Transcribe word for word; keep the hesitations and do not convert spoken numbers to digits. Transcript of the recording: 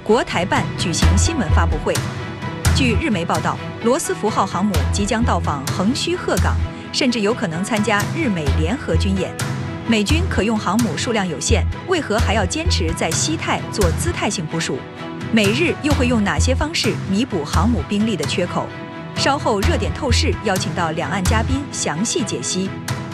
国台办举行新闻发布会。据日媒报道，罗斯福号航母即将到访横须贺港，甚至有可能参加日美联合军演。美军可用航母数量有限，为何还要坚持在西太做姿态性部署？美日又会用哪些方式弥补航母兵力的缺口？稍后热点透视邀请到两岸嘉宾详细解析。